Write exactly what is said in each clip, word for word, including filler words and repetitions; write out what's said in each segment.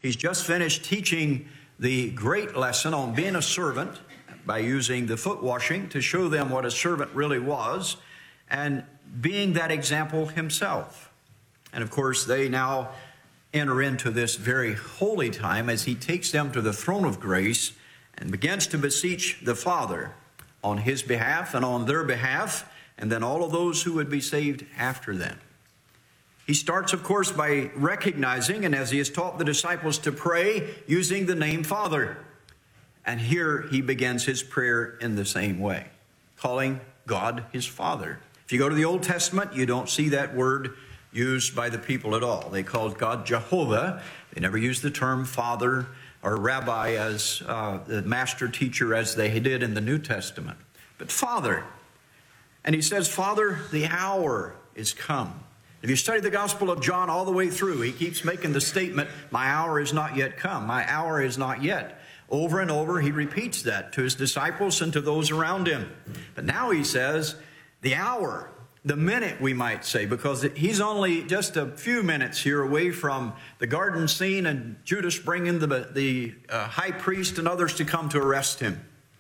He's just finished teaching the great lesson on being a servant by using the foot washing to show them what a servant really was and being that example himself. And of course, they now enter into this very holy time as he takes them to the throne of grace and begins to beseech the Father on his behalf and on their behalf, and then all of those who would be saved after them. He starts, of course, by recognizing, and as he has taught the disciples to pray, using the name Father. And here he begins his prayer in the same way, calling God his Father. If you go to the Old Testament, you don't see that word used by the people at all. They called God Jehovah. They never used the term Father or Rabbi as uh, the master teacher as they did in the New Testament. But Father. And he says, Father, the hour is come. If you study the Gospel of John all the way through, he keeps making the statement, my hour is not yet come. My hour is not yet. Over and over, he repeats that to his disciples and to those around him. But now he says, the hour, the minute, we might say, because he's only just a few minutes here away from the garden scene and Judas bringing the, the uh, high priest and others to come to arrest him.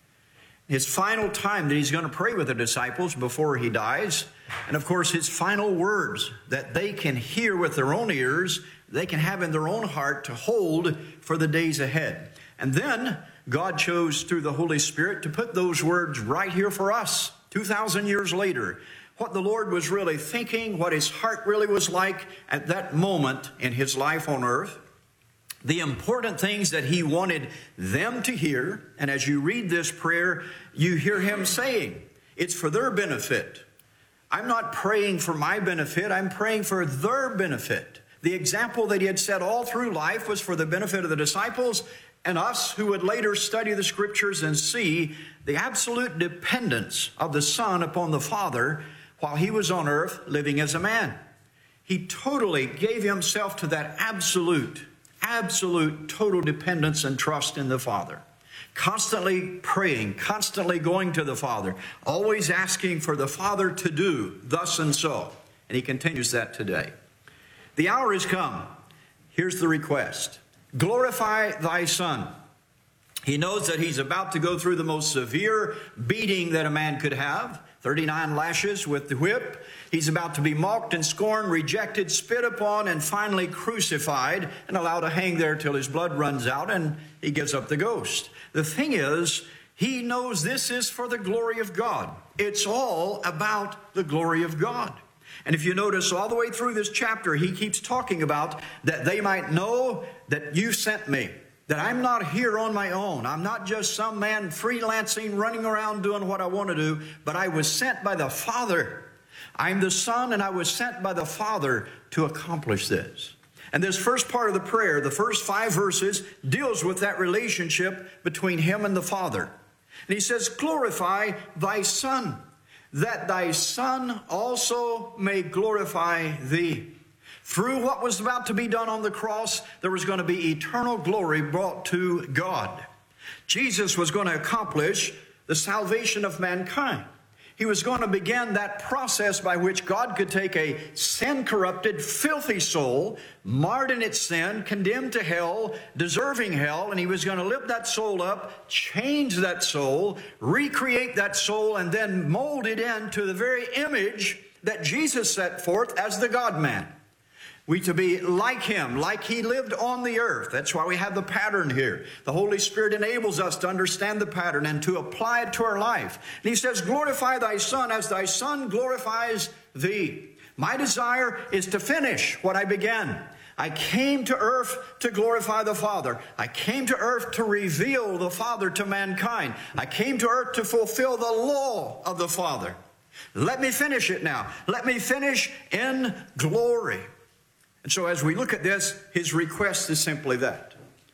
His final time that he's going to pray with the disciples before he dies. And of course, his final words that they can hear with their own ears, they can have in their own heart to hold for the days ahead. And then God chose through the Holy Spirit to put those words right here for us, two thousand years later. What the Lord was really thinking, what his heart really was like at that moment in his life on earth. The important things that he wanted them to hear. And as you read this prayer, you hear him saying, it's for their benefit. I'm not praying for my benefit. I'm praying for their benefit. The example that he had set all through life was for the benefit of the disciples and us who would later study the Scriptures and see the absolute dependence of the Son upon the Father while he was on earth living as a man. He totally gave himself to that absolute Absolute total dependence and trust in the Father. Constantly praying, constantly going to the Father, always asking for the Father to do thus and so. And he continues that today. The hour has come. Here's the request. Glorify thy Son. He knows that he's about to go through the most severe beating that a man could have. thirty-nine lashes with the whip. He's about to be mocked and scorned, rejected, spit upon, and finally crucified and allowed to hang there till his blood runs out and he gives up the ghost. The thing is, he knows this is for the glory of God. It's all about the glory of God. And if you notice all the way through this chapter, he keeps talking about that they might know that you sent me. That I'm not here on my own. I'm not just some man freelancing, running around doing what I want to do, but I was sent by the Father. I'm the Son, and I was sent by the Father to accomplish this. And this first part of the prayer, the first five verses, deals with that relationship between him and the Father. And he says, glorify thy Son, that thy Son also may glorify thee. Through what was about to be done on the cross, there was going to be eternal glory brought to God. Jesus was going to accomplish the salvation of mankind. He was going to begin that process by which God could take a sin-corrupted, filthy soul, marred in its sin, condemned to hell, deserving hell, and he was going to lift that soul up, change that soul, recreate that soul, and then mold it into the very image that Jesus set forth as the God-man. We to be like him, like he lived on the earth. That's why we have the pattern here. The Holy Spirit enables us to understand the pattern and to apply it to our life. And he says, glorify thy Son as thy Son glorifies thee. My desire is to finish what I began. I came to earth to glorify the Father. I came to earth to reveal the Father to mankind. I came to earth to fulfill the law of the Father. Let me finish it now. Let me finish in glory. And so as we look at this, his request is simply that.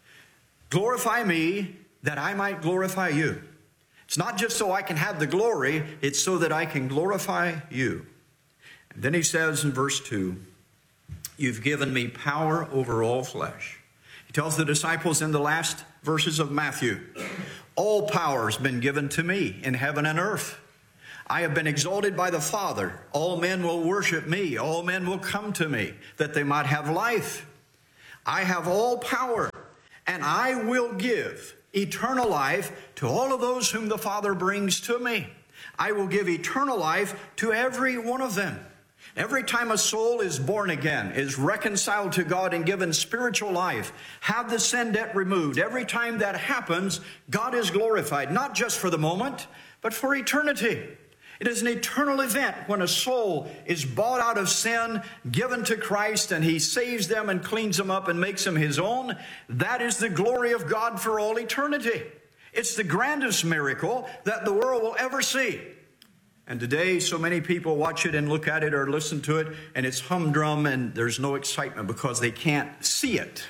Glorify me that I might glorify you. It's not just so I can have the glory, it's so that I can glorify you. And then he says in verse two, you've given me power over all flesh. He tells the disciples in the last verses of Matthew, all power has been given to me in heaven and earth. I have been exalted by the Father. All men will worship me. All men will come to me, that they might have life. I have all power and I will give eternal life to all of those whom the Father brings to me. I will give eternal life to every one of them. Every time a soul is born again, is reconciled to God and given spiritual life, have the sin debt removed, every time that happens, God is glorified, not just for the moment, but for eternity. It is an eternal event when a soul is bought out of sin, given to Christ, and He saves them and cleans them up and makes them His own. That is the glory of God for all eternity. It's the grandest miracle that the world will ever see. And today, so many people watch it and look at it or listen to it, and it's humdrum and there's no excitement because they can't see it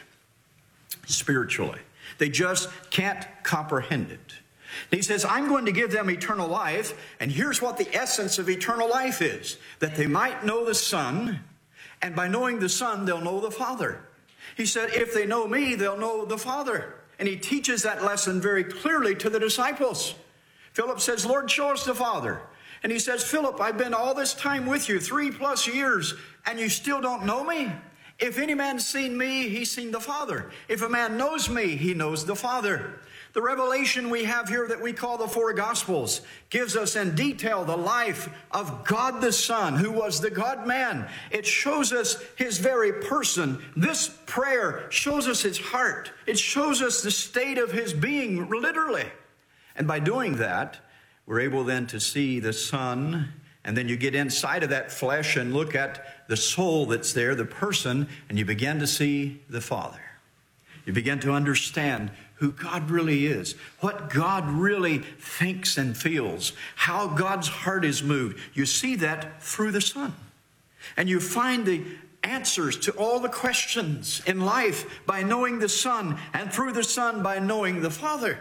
spiritually. They just can't comprehend it. And He says, I'm going to give them eternal life, and here's what the essence of eternal life is, that they might know the Son, and by knowing the Son, they'll know the Father. He said, if they know me, they'll know the Father. And He teaches that lesson very clearly to the disciples. Philip says, Lord, show us the Father. And He says, Philip, I've been all this time with you, three plus years, and you still don't know me? If any man's seen me, he's seen the Father. If a man knows me, he knows the Father. The revelation we have here that we call the four Gospels gives us in detail the life of God the Son, who was the God-man. It shows us His very person. This prayer shows us His heart. It shows us the state of His being, literally. And by doing that, we're able then to see the Son, and then you get inside of that flesh and look at the soul that's there, the person, and you begin to see the Father. You begin to understand who God really is, what God really thinks and feels, how God's heart is moved. You see that through the Son. And you find the answers to all the questions in life by knowing the Son, and through the Son by knowing the Father.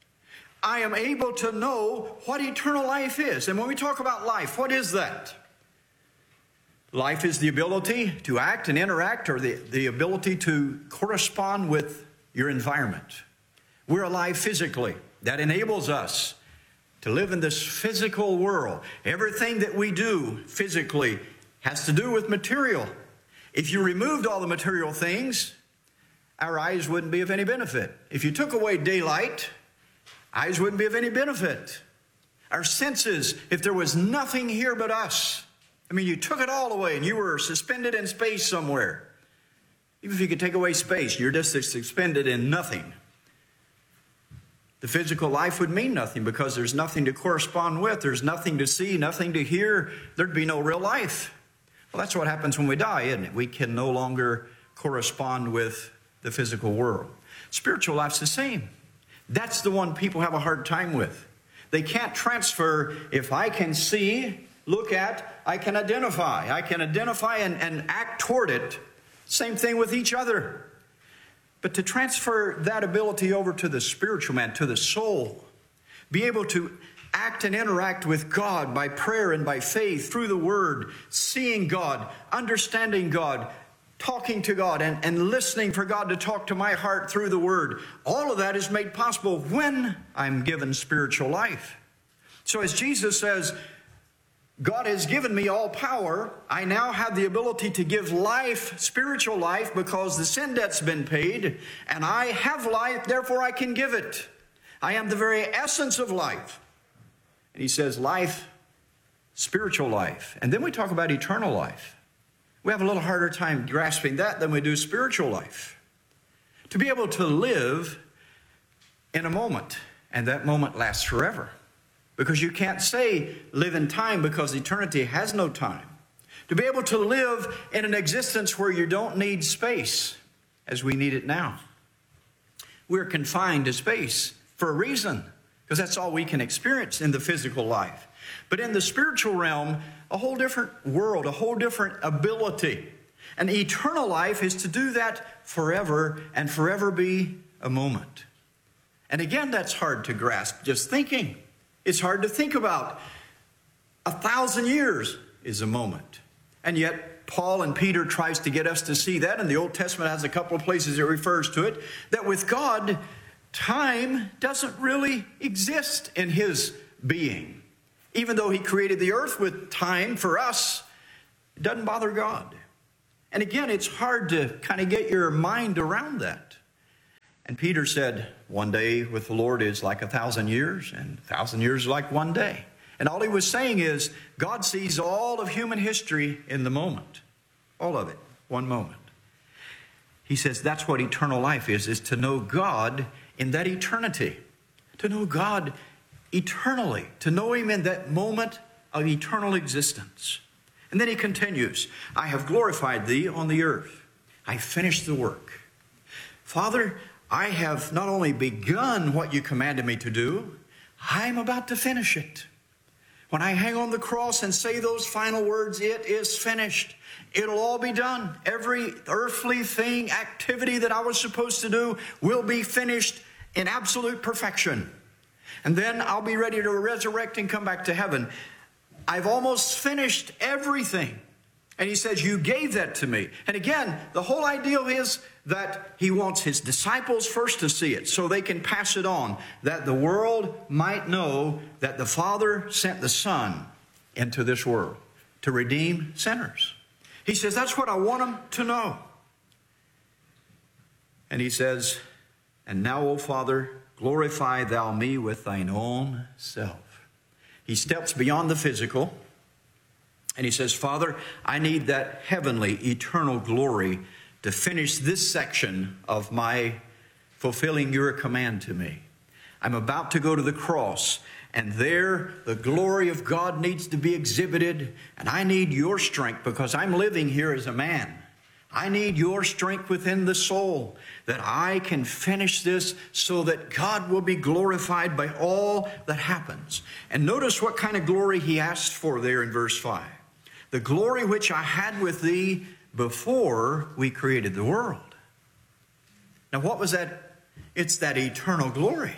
I am able to know what eternal life is. And when we talk about life, what is that? Life is the ability to act and interact, or the, the ability to correspond with your environment. We're alive physically. That enables us to live in this physical world. Everything that we do physically has to do with material. If you removed all the material things, our eyes wouldn't be of any benefit. If you took away daylight, eyes wouldn't be of any benefit. Our senses, if there was nothing here but us, I mean, you took it all away and you were suspended in space somewhere. Even if you could take away space, you're just suspended in nothing. The physical life would mean nothing because there's nothing to correspond with. There's nothing to see, nothing to hear. There'd be no real life. Well, that's what happens when we die, isn't it? We can no longer correspond with the physical world. Spiritual life's the same. That's the one people have a hard time with. They can't transfer. If I can see, look at, I can identify. I can identify and, and act toward it. Same thing with each other. But to transfer that ability over to the spiritual man, to the soul, be able to act and interact with God by prayer and by faith through the Word, seeing God, understanding God, talking to God, and, and listening for God to talk to my heart through the Word. All of that is made possible when I'm given spiritual life. So as Jesus says, God has given me all power. I now have the ability to give life, spiritual life, because the sin debt's been paid, and I have life, therefore I can give it. I am the very essence of life. And He says life, spiritual life. And then we talk about eternal life. We have a little harder time grasping that than we do spiritual life. To be able to live in a moment, and that moment lasts forever. Because you can't say live in time, because eternity has no time. To be able to live in an existence where you don't need space as we need it now. We're confined to space for a reason, because that's all we can experience in the physical life. But in the spiritual realm, a whole different world, a whole different ability. And eternal life is to do that forever and forever be a moment. And again, that's hard to grasp, just thinking. It's hard to think about. A thousand years is a moment. And yet, Paul and Peter tries to get us to see that, and the Old Testament has a couple of places it refers to it, that with God, time doesn't really exist in His being. Even though He created the earth with time for us, it doesn't bother God. And again, it's hard to kind of get your mind around that. And Peter said, one day with the Lord is like a thousand years, and a thousand years is like one day. And all he was saying is, God sees all of human history in the moment. All of it, one moment. He says that's what eternal life is, is to know God in that eternity. To know God eternally. To know Him in that moment of eternal existence. And then he continues, I have glorified Thee on the earth. I finished the work. Father, I have not only begun what You commanded me to do, I'm about to finish it. When I hang on the cross and say those final words, it is finished. It'll all be done. Every earthly thing, activity that I was supposed to do will be finished in absolute perfection. And then I'll be ready to resurrect and come back to heaven. I've almost finished everything. And he says, You gave that to me. And again, the whole idea is that he wants his disciples first to see it so they can pass it on, that the world might know that the Father sent the Son into this world to redeem sinners. He says, that's what I want them to know. And he says, and now, O Father, glorify Thou me with Thine own self. He steps beyond the physical. And he says, Father, I need that heavenly, eternal glory to finish this section of my fulfilling Your command to me. I'm about to go to the cross, and there the glory of God needs to be exhibited, and I need Your strength because I'm living here as a man. I need Your strength within the soul that I can finish this so that God will be glorified by all that happens. And notice what kind of glory he asks for there in verse five. The glory which I had with Thee before we created the world. Now what was that? It's that eternal glory.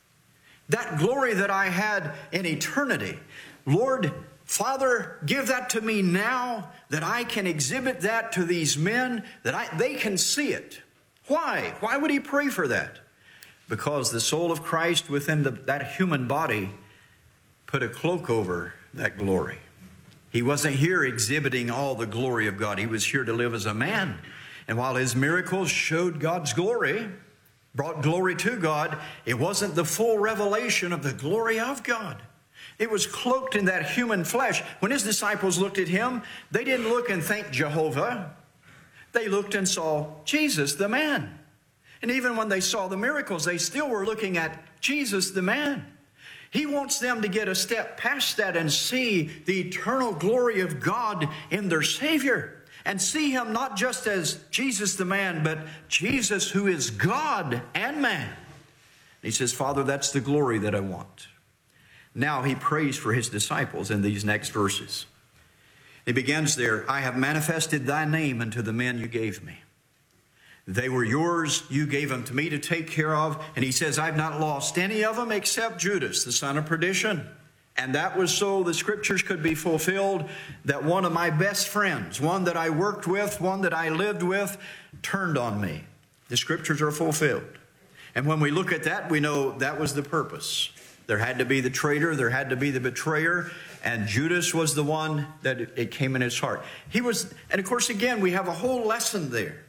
That glory that I had in eternity. Lord, Father, give that to me now that I can exhibit that to these men, that I, they can see it. Why? Why would he pray for that? Because the soul of Christ within the, that human body put a cloak over that glory. He wasn't here exhibiting all the glory of God. He was here to live as a man. And while his miracles showed God's glory, brought glory to God, it wasn't the full revelation of the glory of God. It was cloaked in that human flesh. When his disciples looked at him, they didn't look and thank Jehovah. They looked and saw Jesus, the man. And even when they saw the miracles, they still were looking at Jesus, the man. He wants them to get a step past that and see the eternal glory of God in their Savior. And see Him not just as Jesus the man, but Jesus who is God and man. He says, Father, that's the glory that I want. Now he prays for his disciples in these next verses. He begins there, I have manifested Thy name unto the men You gave me. They were Yours, You gave them to me to take care of. And he says, I've not lost any of them except Judas, the son of perdition. And that was so the Scriptures could be fulfilled, that one of my best friends, one that I worked with, one that I lived with, turned on me. The Scriptures are fulfilled. And when we look at that, we know that was the purpose. There had to be the traitor, there had to be the betrayer, and Judas was the one that it came in his heart. He was, and of course, again, we have a whole lesson there.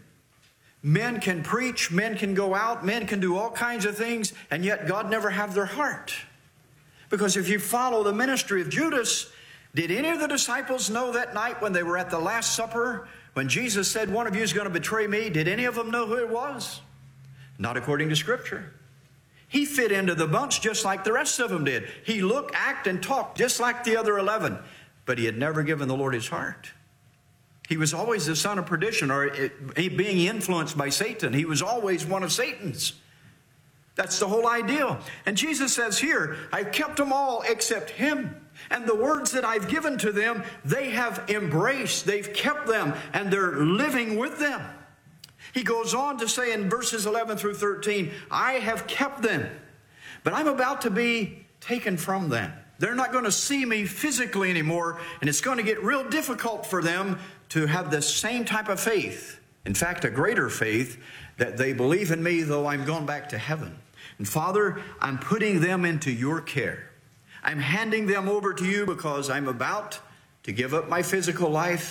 Men can preach, men can go out, men can do all kinds of things, and yet God never have their heart. Because if you follow the ministry of Judas, did any of the disciples know that night when they were at the Last Supper, when Jesus said, one of you is going to betray me, did any of them know who it was? Not according to Scripture. He fit into the bunch just like the rest of them did. He looked, acted, and talked just like the other eleven, but he had never given the Lord his heart. He was always the son of perdition, or being influenced by Satan. He was always one of Satan's. That's the whole idea. And Jesus says here, I've kept them all except him. And the words that I've given to them, they have embraced. They've kept them, and they're living with them. He goes on to say in verses eleven through thirteen, I have kept them, but I'm about to be taken from them. They're not going to see me physically anymore, and it's going to get real difficult for them to have the same type of faith. In fact, a greater faith, that they believe in me though I'm going back to heaven. And Father, I'm putting them into Your care. I'm handing them over to You because I'm about to give up my physical life,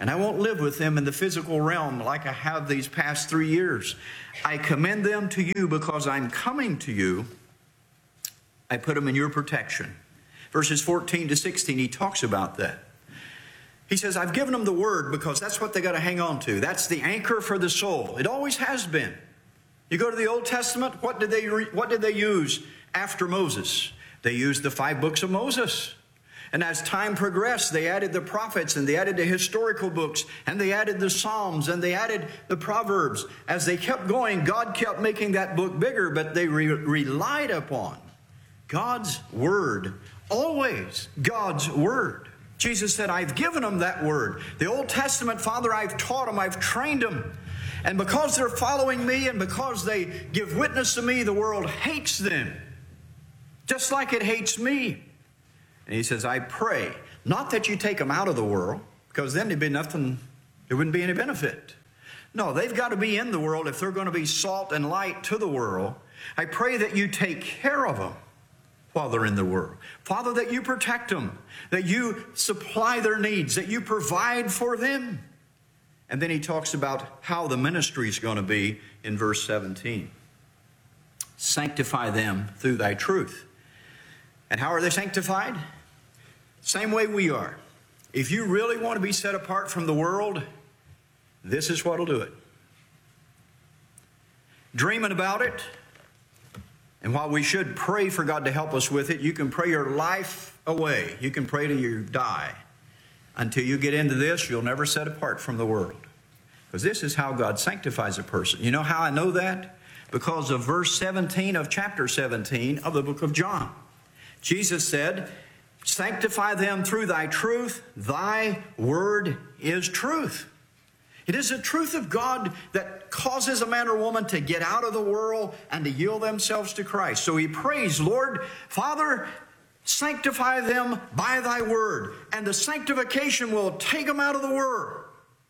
And I won't live with them in the physical realm like I have these past three years. I commend them to you because I'm coming to you. I put them in your protection. Verses fourteen to sixteen, he talks about that. He says, I've given them the word because that's what they got to hang on to. That's the anchor for the soul. It always has been. You go to the Old Testament, what did they, re- what did they use after Moses? They used the five books of Moses. And as time progressed, they added the prophets, and they added the historical books, and they added the Psalms, and they added the Proverbs. As they kept going, God kept making that book bigger, but they re- relied upon God's word. Always God's word. Jesus said, I've given them that word. The Old Testament, Father, I've taught them, I've trained them. And because they're following me and because they give witness to me, the world hates them. Just like it hates me. And he says, I pray, not that you take them out of the world, because then there'd be nothing, there wouldn't be any benefit. No, they've got to be in the world if they're going to be salt and light to the world. I pray that you take care of them while they're in the world. Father, that you protect them, that you supply their needs, that you provide for them. And then he talks about how the ministry is going to be in verse seventeen. Sanctify them through thy truth. And how are they sanctified? Same way we are. If you really want to be set apart from the world, this is what will do it. Dreaming about it. And while we should pray for God to help us with it, you can pray your life away. You can pray till you die. Until you get into this, you'll never set apart from the world. Because this is how God sanctifies a person. You know how I know that? Because of verse seventeen of chapter seventeen of the book of John. Jesus said, sanctify them through thy truth. Thy word is truth. It is the truth of God that causes a man or woman to get out of the world and to yield themselves to Christ. So he prays, Lord, Father, sanctify them by thy word. And the sanctification will take them out of the world.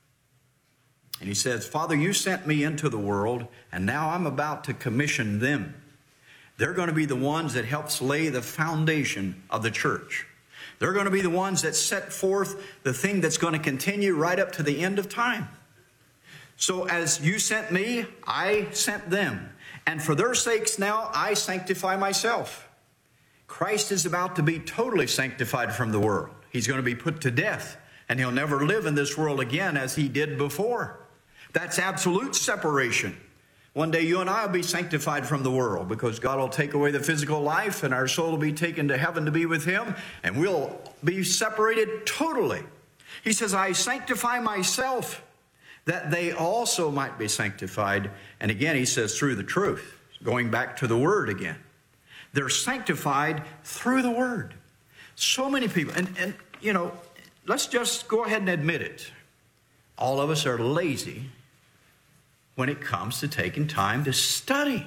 And he says, Father, you sent me into the world, and now I'm about to commission them. They're going to be the ones that helps lay the foundation of the church. They're going to be the ones that set forth the thing that's going to continue right up to the end of time. So as you sent me, I sent them. And for their sakes now, I sanctify myself. Christ is about to be totally sanctified from the world. He's going to be put to death. And he'll never live in this world again as he did before. That's absolute separation. One day you and I will be sanctified from the world because God will take away the physical life and our soul will be taken to heaven to be with him. And we'll be separated totally. He says, I sanctify myself that they also might be sanctified. And again, he says, through the truth. Going back to the word again. They're sanctified through the word. So many people. And, and you know, let's just go ahead and admit it. All of us are lazy when it comes to taking time to study.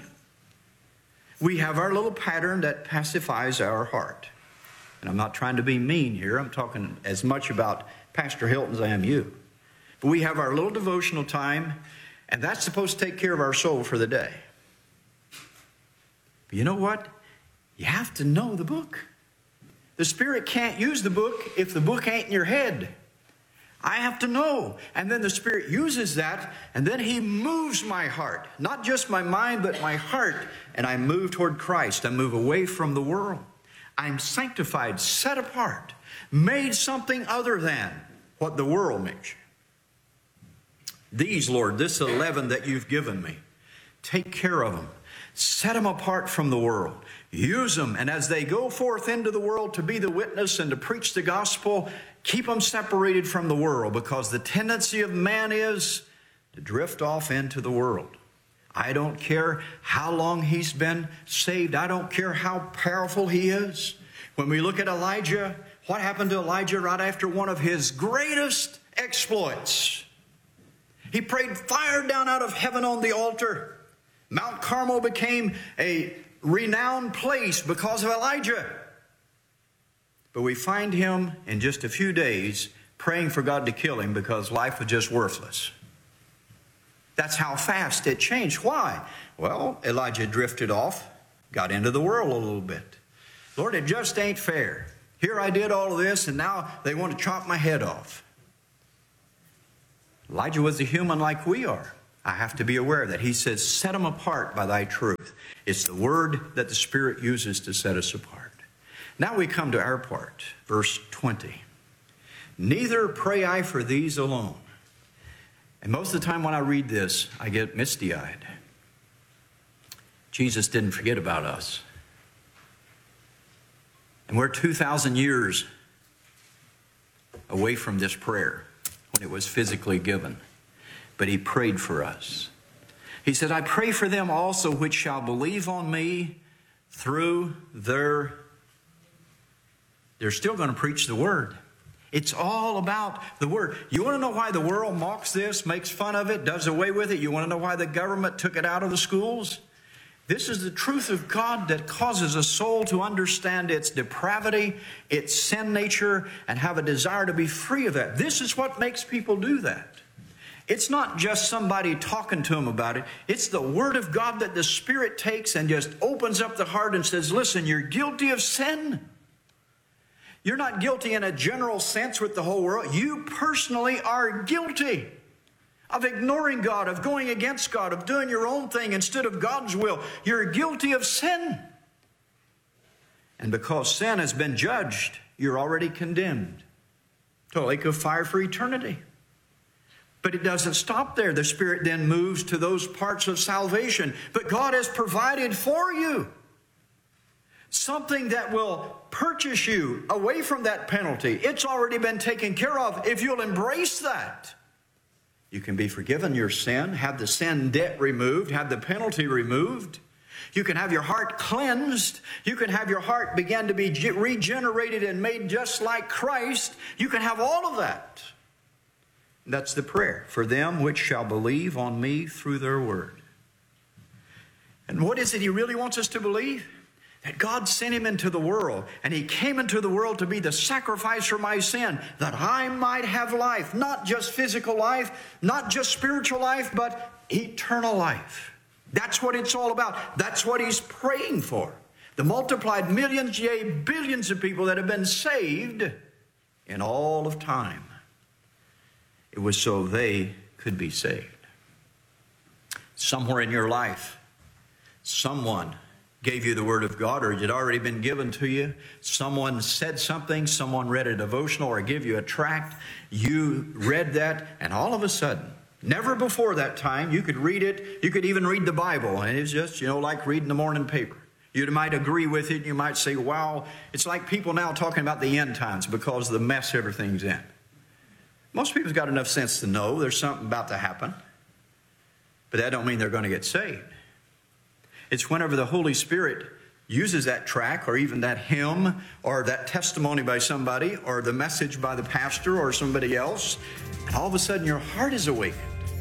We have our little pattern that pacifies our heart. And I'm not trying to be mean here. I'm talking as much about Pastor Hilton as I am you. But we have our little devotional time, and that's supposed to take care of our soul for the day. But you know what? You have to know the book. The Spirit can't use the book if the book ain't in your head. I have to know. And then the Spirit uses that, and then he moves my heart. Not just my mind, but my heart. And I move toward Christ. I move away from the world. I'm sanctified, set apart, made something other than what the world makes you. These, Lord, this eleven that you've given me, take care of them. Set them apart from the world. Use them. And as they go forth into the world to be the witness and to preach the gospel, keep them separated from the world, because the tendency of man is to drift off into the world. I don't care how long he's been saved. I don't care how powerful he is. When we look at Elijah, what happened to Elijah right after one of his greatest exploits? He prayed fire down out of heaven on the altar. Mount Carmel became a renowned place because of Elijah. But we find him in just a few days praying for God to kill him because life was just worthless. That's how fast it changed. Why? Well, Elijah drifted off, got into the world a little bit. Lord, it just ain't fair. Here I did all of this, and now they want to chop my head off. Elijah was a human like we are. I have to be aware of that. He says, set them apart by thy truth. It's the word that the Spirit uses to set us apart. Now we come to our part, verse twenty. Neither pray I for these alone. And most of the time when I read this, I get misty-eyed. Jesus didn't forget about us. And we're two thousand years away from this prayer when it was physically given. But he prayed for us. He said, I pray for them also which shall believe on me through their... They're still going to preach the word. It's all about the word. You want to know why the world mocks this, makes fun of it, does away with it? You want to know why the government took it out of the schools? This is the truth of God that causes a soul to understand its depravity, its sin nature, and have a desire to be free of that. This is what makes people do that. It's not just somebody talking to them about it. It's the Word of God that the Spirit takes and just opens up the heart and says, listen, you're guilty of sin. You're not guilty in a general sense with the whole world. You personally are guilty of ignoring God, of going against God, of doing your own thing instead of God's will. You're guilty of sin. And because sin has been judged, you're already condemned to a lake of fire for eternity. But it doesn't stop there. The Spirit then moves to those parts of salvation. But God has provided for you something that will purchase you away from that penalty. It's already been taken care of. If you'll embrace that, you can be forgiven your sin, have the sin debt removed, have the penalty removed. You can have your heart cleansed. You can have your heart begin to be regenerated and made just like Christ. You can have all of that. That's the prayer. For them which shall believe on me through their word. And what is it he really wants us to believe? That God sent him into the world, and he came into the world to be the sacrifice for my sin, that I might have life, not just physical life, not just spiritual life, but eternal life. That's what it's all about. That's what he's praying for. The multiplied millions, yea, billions of people that have been saved in all of time. It was so they could be saved. Somewhere in your life, someone gave you the Word of God, or it had already been given to you. Someone said something, someone read a devotional or gave you a tract. You read that, and all of a sudden, never before that time, you could read it. You could even read the Bible, and it's just, you know, like reading the morning paper. You might agree with it. You might say, wow, it's like people now talking about the end times because of the mess everything's in. Most people's got enough sense to know there's something about to happen, but that don't mean they're going to get saved. It's whenever the Holy Spirit uses that tract or even that hymn or that testimony by somebody or the message by the pastor or somebody else, and all of a sudden your heart is awakened.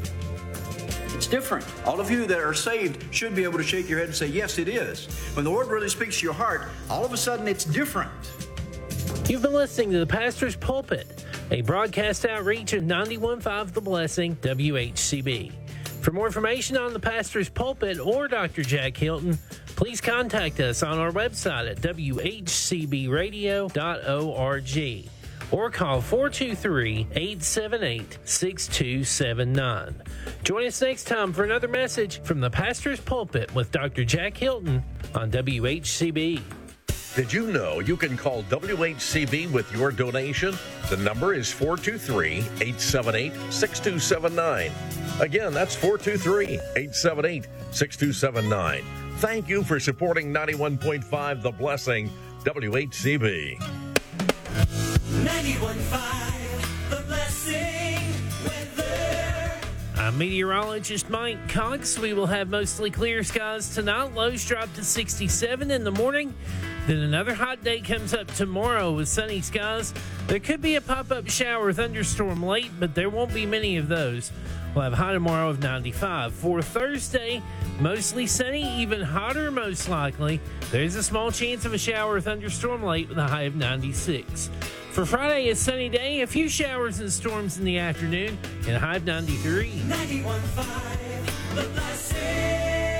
It's different. All of you that are saved should be able to shake your head and say, yes, it is. When the Lord really speaks to your heart, all of a sudden it's different. You've been listening to the Pastor's Pulpit, a broadcast outreach of ninety-one point five The Blessing, W H C B. For more information on the Pastor's Pulpit or Doctor Jack Hilton, please contact us on our website at w h c b radio dot org or call four two three, eight seven eight, six two seven nine. Join us next time for another message from the Pastor's Pulpit with Doctor Jack Hilton on W H C B. Did you know you can call W H C B with your donation? The number is four two three, eight seven eight, six two seven nine. Again, that's four two three, eight seven eight, six two seven nine. Thank you for supporting ninety-one point five The Blessing, W H C B. ninety-one point five The Blessing weather. I'm meteorologist Mike Cox. We will have mostly clear skies tonight. Lows drop to sixty-seven in the morning. Then another hot day comes up tomorrow with sunny skies. There could be a pop-up shower or thunderstorm late, but there won't be many of those. We'll have high tomorrow of ninety-five. For Thursday, mostly sunny, even hotter most likely. There's a small chance of a shower or thunderstorm late with a high of ninety-six. For Friday, a sunny day, a few showers and storms in the afternoon, and a high of ninety-three. ninety-one point five The Blessing.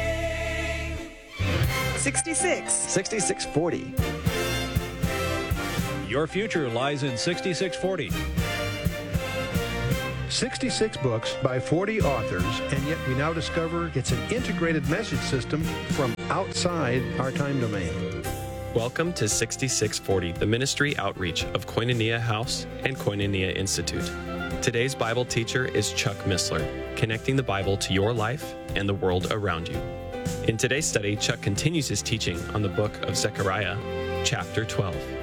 sixty-six. sixty-six forty. Your future lies in sixty-six forty. sixty-six books by forty authors, and yet we now discover it's an integrated message system from outside our time domain. Welcome to sixty-six forty, the ministry outreach of Koinonia House and Koinonia Institute. Today's Bible teacher is Chuck Missler, connecting the Bible to your life and the world around you. In today's study, Chuck continues his teaching on the book of Zechariah, chapter twelve.